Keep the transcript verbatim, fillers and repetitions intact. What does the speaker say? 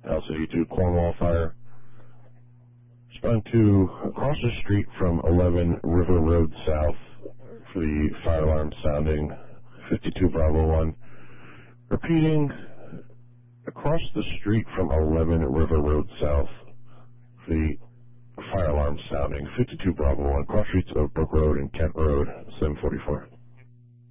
House eighty-two, Cornwall Fire. Respond to across the street from eleven River Road South for the fire alarm sounding fifty-two Bravo one. Repeating, across the street from eleven River Road South for the fire alarm sounding fifty-two Bravo one, cross streets of Brook Road and Kent Road, seven forty-four.